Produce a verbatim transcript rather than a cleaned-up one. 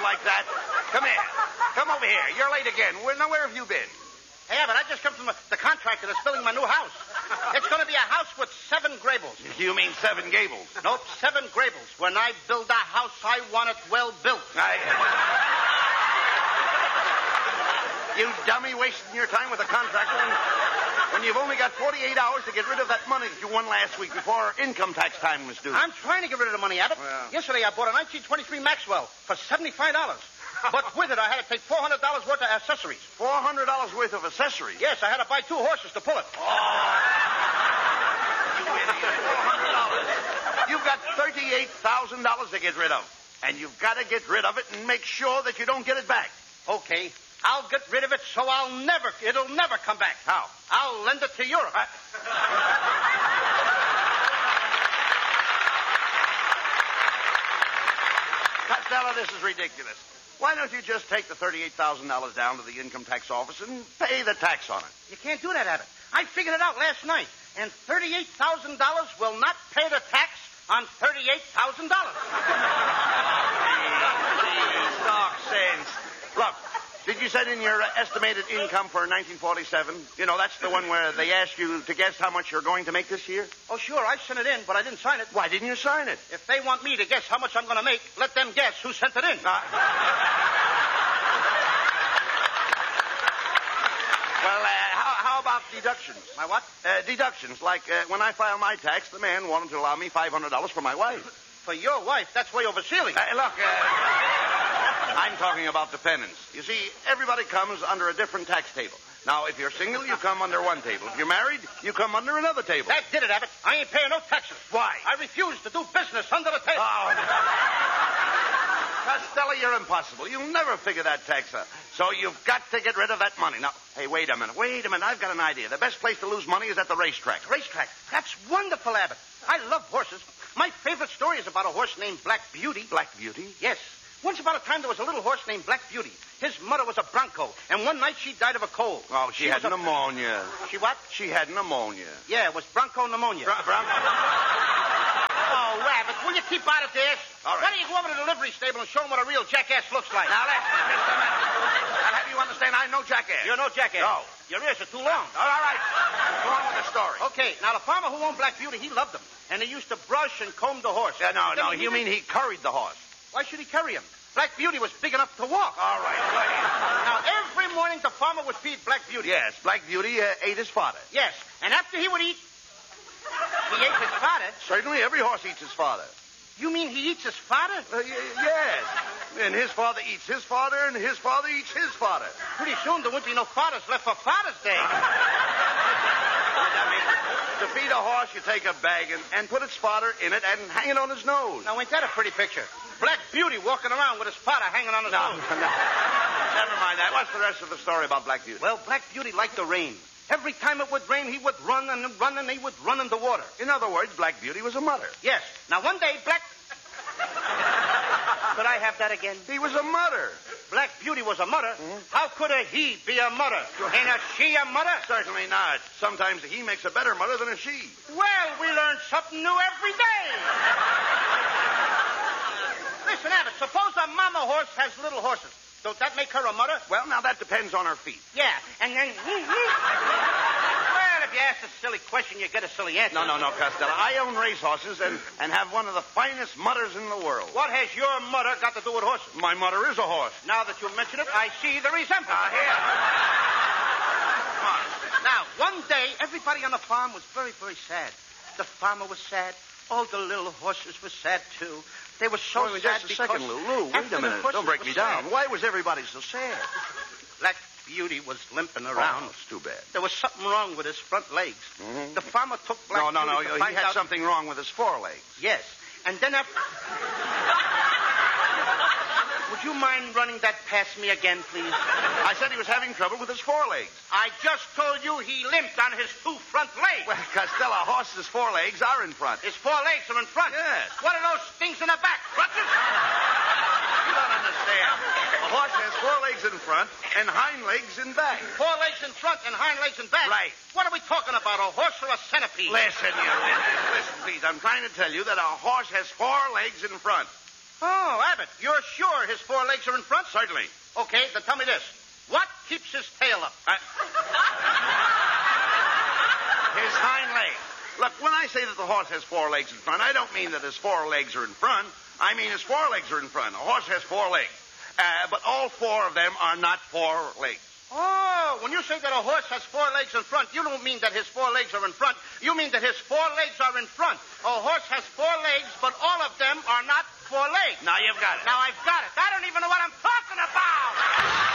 like that. Come here. Come over here. You're late again. Where, now, where have you been? Hey, Abbott, I just come from the, the contractor that's building my new house. It's going to be a house with seven Grables. You mean seven gables? Nope, seven Grables. When I build a house, I want it well built. I... You dummy, wasting your time with a contractor when, when you've only got forty-eight hours to get rid of that money that you won last week before income tax time was due. I'm trying to get rid of the money, Abbott. Well. Yesterday, I bought a nineteen twenty-three Maxwell for seventy-five dollars. But with it, I had to take four hundred dollars worth of accessories. four hundred dollars worth of accessories? Yes, I had to buy two horses to pull it. Oh, you idiot. four hundred dollars. You've got thirty-eight thousand dollars to get rid of. And you've got to get rid of it and make sure that you don't get it back. Okay. I'll get rid of it so I'll never, it'll never come back. How? I'll lend it to Europe. I... Costello, this is ridiculous. Why don't you just take the thirty-eight thousand dollars down to the income tax office and pay the tax on it? You can't do that, Abbott. I figured it out last night. And thirty-eight thousand dollars will not pay the tax on thirty-eight thousand dollars. Talk sense. Look, did you send in your uh, estimated income for nineteen forty-seven? You know, that's the one where they ask you to guess how much you're going to make this year. Oh, sure, I sent it in, but I didn't sign it. Why didn't you sign it? If they want me to guess how much I'm going to make, let them guess who sent it in. Uh, well, uh, how, how about deductions? My what? Uh, deductions. Like uh, when I file my tax, the man wanted to allow me five hundred dollars for my wife. For your wife? That's way over ceiling. Uh, look, uh, I'm talking about dependents. You see, everybody comes under a different tax table. Now, if you're single, you come under one table. If you're married, you come under another table. That did it, Abbott. I ain't paying no taxes. Why? I refuse to do business under the table. Oh. Costello, you're impossible. You'll never figure that tax out. So you've got to get rid of that money. Now, hey, wait a minute. Wait a minute. I've got an idea. The best place to lose money is at the racetrack. Racetrack? That's wonderful, Abbott. I love horses. My favorite story is about a horse named Black Beauty. Black Beauty? Yes. Once upon a time, there was a little horse named Black Beauty. His mother was a bronco, and one night she died of a cold. Oh, she, she had pneumonia. A... She what? She had pneumonia. Yeah, it was bronco pneumonia. Bron- bronco? Oh, Rabbit, will you keep out of this? All right. Why don't you go over to the livery stable and show them what a real jackass looks like? Now, listen, Mister Man. I'll have you understand I'm no jackass. You're no jackass. No. Your ears are too long. All right. Go on with the story. Okay, now the farmer who owned Black Beauty, he loved him. And he used to brush and comb the horse. Yeah, no, then no, he you mean he curried the horse. Why should he carry him? Black Beauty was big enough to walk. All right, please. Now, every morning the farmer would feed Black Beauty. Yes, Black Beauty uh, ate his fodder. Yes, and after he would eat, he ate his fodder. Certainly, every horse eats his fodder. You mean he eats his fodder? Uh, y- yes. And his father eats his fodder, and his father eats his fodder. Pretty soon there won't be no fathers left for Father's Day. I mean, to feed a horse, you take a bag and, and put its fodder in it and hang it on his nose. Now, ain't that a pretty picture? Black Beauty walking around with his fodder hanging on his No, nose. no. Never mind that. What's the rest of the story about Black Beauty? Well, Black Beauty liked the rain. Every time it would rain, he would run and run and he would run in the water. In other words, Black Beauty was a mudder. Yes. Now, one day, Black... Could I have that again? He was a mudder. Black Beauty was a mudder. Mm-hmm. How could a he be a mudder? Ain't a she a mudder? Certainly not. Sometimes a he makes a better mudder than a she. Well, we learn something new every day. Listen, Abbott, suppose a mama horse has little horses. Don't that make her a mudder? Well, now that depends on her feet. Yeah, and then... Well, if you ask a silly question, you get a silly answer. No, no, no, Costello. I own racehorses and, and have one of the finest mudders in the world. What has your mudder got to do with horses? My mudder is a horse. Now that you mention it, I see the resemblance. Now, here. Come on. Now, one day, everybody on the farm was very, very sad. The farmer was sad. All the little horses were sad, too. They were so Wait, sad just a because... second, Lou. Lou, wait a minute. Don't break me down. Sad. Why was everybody so sad? Black Beauty was limping around. Oh, it's too bad. There was something wrong with his front legs. Mm-hmm. The farmer took Black No, no, Beauty no. to He find had out... something wrong with his forelegs. Yes. And then after... Would you mind running that past me again, please? I said he was having trouble with his forelegs. I just told you he limped on his two front legs. Well, Costello, a horse's forelegs are in front. His four legs are in front. Yes. What are those things in the back? Crutches? You don't understand. A horse has forelegs in front and hind legs in back. Four legs in front and hind legs in back? Right. What are we talking about, a horse or a centipede? Listen, you listen, listen, please. I'm trying to tell you that a horse has four legs in front. Oh, Abbott, you're sure his four legs are in front? Certainly. Okay, then tell me this. What keeps his tail up? Uh, his hind legs. Look, when I say that the horse has four legs in front, I don't mean that his four legs are in front. I mean his four legs are in front. A horse has four legs. Uh, but all four of them are not four legs. Oh, when you say that a horse has four legs in front, you don't mean that his four legs are in front. You mean that his four legs are in front. A horse has four legs, but all of them are not four legs. Now you've got it. Now I've got it. I don't even know what I'm talking